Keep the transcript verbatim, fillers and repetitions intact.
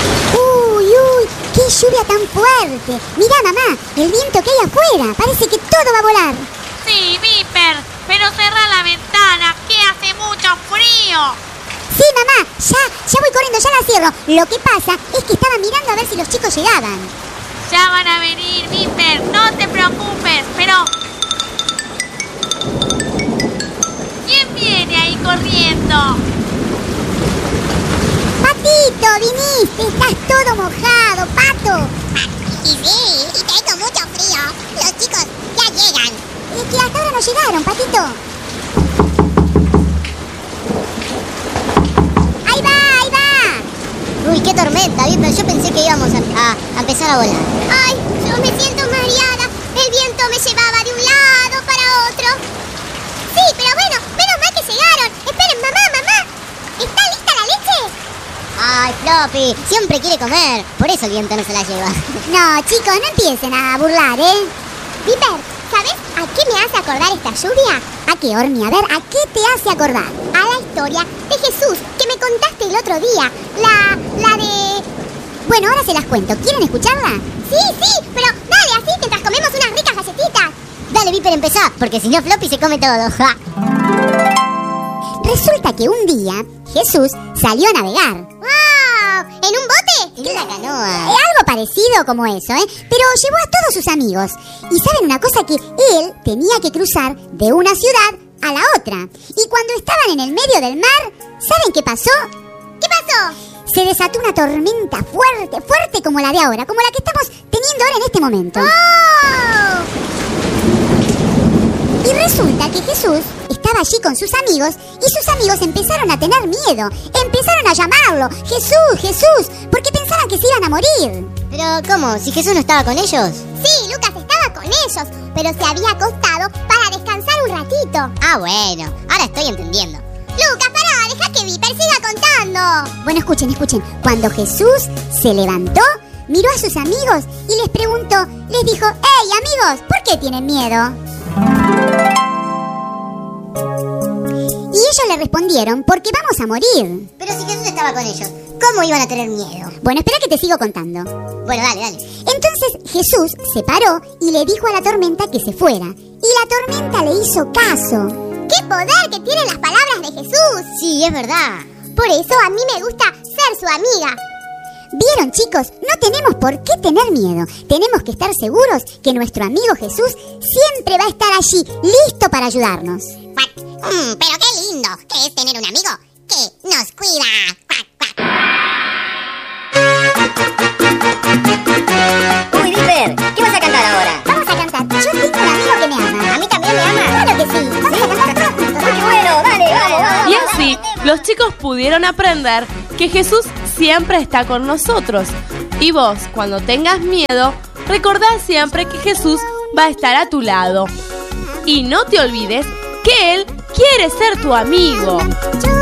Uy, uy, qué lluvia tan fuerte. Mirá, mamá, el viento que hay afuera. Parece que todo va a volar. Sí, Viper, pero cerrá la ventana, que hace mucho frío. Sí, mamá, ya, ya voy corriendo, ya la cierro. Lo que pasa es que estaba mirando a ver si los chicos llegaban. Ya van a venir, Viper, no te preocupes, pero... ¿Quién viene ahí corriendo? Patito, viniste, estás todo mojado, Pato. Y sí, y tengo mucho frío. Los chicos ya llegan. Es que hasta ahora no llegaron, Patito. ¡Ahí va, ahí va! Uy, qué tormenta, Viper. Yo pensé que íbamos a, a, a empezar a volar. Ay, yo me siento mareada. El viento me llevaba de un lado para otro. Sí, pero bueno, menos mal que llegaron. Esperen, mamá, mamá. ¿Está lista la leche? Ay, Floppy, siempre quiere comer. Por eso el viento no se la lleva. No, chicos, no empiecen a burlar, ¿eh? Viper, ¿sabes a qué me hace acordar esta lluvia? ¿A qué, Ormi? A ver, ¿a qué te hace acordar? A la historia de Jesús que me contaste el otro día. La, la de... Bueno, ahora se las cuento. ¿Quieren escucharla? Sí, sí, pero dale, así mientras comemos unas ricas galletitas. Dale, Viper, empezá, porque si no Floppy se come todo. Ja. Resulta que un día Jesús salió a navegar. ¡Wow! ¿En un bote? En una canoa. Eh, algo parecido como eso, ¿eh? Pero llevó a todos sus amigos. Y ¿saben una cosa? Que él tenía que cruzar de una ciudad a la otra. Y cuando estaban en el medio del mar, ¿saben qué pasó? ¿Qué pasó? Se desató una tormenta fuerte, fuerte como la de ahora, como la que estamos teniendo ahora en este momento. ¡Oh! Y resulta que Jesús estaba allí con sus amigos y sus amigos empezaron a tener miedo. Empezaron a llamarlo, Jesús, Jesús, porque pensaban que se iban a morir. Pero, ¿cómo? ¿Si Jesús no estaba con ellos? Sí, Lucas estaba con ellos, pero se había acostado para descansar un ratito. Ah, bueno, ahora estoy entendiendo. Lucas, pará, deja que Viper siga contando. Bueno, escuchen, escuchen. Cuando Jesús se levantó, miró a sus amigos y les preguntó, les dijo, ¡hey, amigos! ¿Por qué tienen miedo? Y ellos le respondieron, porque vamos a morir. Pero si Jesús estaba con ellos, ¿cómo iban a tener miedo? Bueno, espera que te sigo contando. Bueno, dale, dale. Entonces Jesús se paró y le dijo a la tormenta que se fuera. Y la tormenta le hizo caso. ¡Qué poder que tienen las palabras de Jesús! Sí, es verdad. Por eso a mí me gusta ser su amiga. ¿Vieron, chicos? No tenemos por qué tener miedo. Tenemos que estar seguros que nuestro amigo Jesús siempre va a estar allí, listo para ayudarnos. Mm, pero qué lindo que es tener un amigo que nos cuida. ¡Cuac, cuac! Uy, Viper, ¿qué vas a cantar ahora? Vamos a cantar. Yo tengo un amigo que me ama. ¿A mí también me ama? Claro que sí. Vamos a cantar todos. ¡Qué bueno! Dale, vamos, vamos. Y así, los chicos pudieron aprender que Jesús siempre está con nosotros. Y vos, cuando tengas miedo, recordá siempre que Jesús va a estar a tu lado. Y no te olvides que Él quiere ser tu amigo. Yo